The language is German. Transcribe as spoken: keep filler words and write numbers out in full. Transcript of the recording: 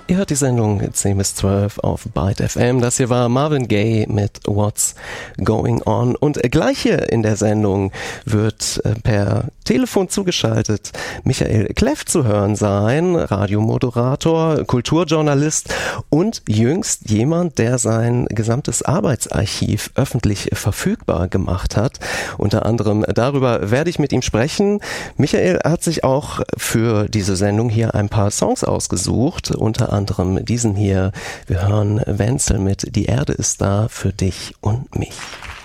Ihr hört die Sendung zehn bis zwölf auf Byte F M. Das hier war Marvin Gaye mit What's Going On. Und gleich hier in der Sendung wird per Telefon zugeschaltet Michael Kleff zu hören sein, Radiomoderator, Kulturjournalist und jüngst jemand, der sein gesamtes Arbeitsarchiv öffentlich verfügbar gemacht hat. Unter anderem darüber werde ich mit ihm sprechen. Michael hat sich auch für diese Sendung hier ein paar Songs ausgesucht, unter anderem diesen hier. Wir hören Wenzel mit Die Erde ist da für dich und mich.